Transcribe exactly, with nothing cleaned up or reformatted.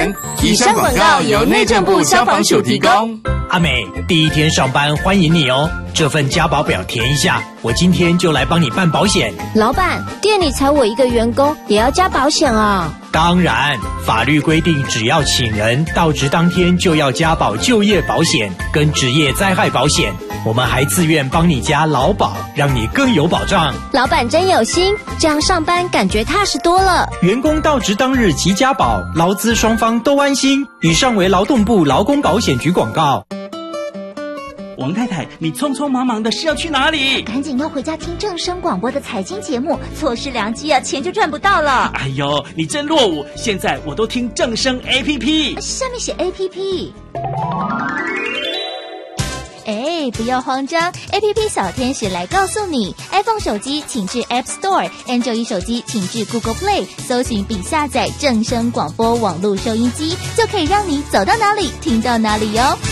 元。以上广告由内政部消防署提供。 阿美，第一天上班欢迎你哦。这份加保表填一下，我今天就来帮你办保险。 老板，店里才我一个员工，也要加保险啊？ 当然，法律规定，只要请人到职当天就要加保就业保险跟职业灾害保险。我们还自愿帮你加劳保，让你更有保障。 老板真有心，这样上班感觉踏实多了。 员工到职当日即加保，劳资双方都安心。以上为劳动部劳工保险局广告。 王太太，你匆匆忙忙的是要去哪里？ 赶紧要回家听正声广播的财经节目，错失良机啊，钱就赚不到了。 哎呦，你真落伍！现在我都听正声 A P P， 下面写 A P P。哎，不要慌张 ，A P P 小天使来告诉你 ，iPhone 手机请至 App Store，Android 手机请至 Google Play， 搜寻并下载正声广播网络收音机，就可以让你走到哪里听到哪里哟。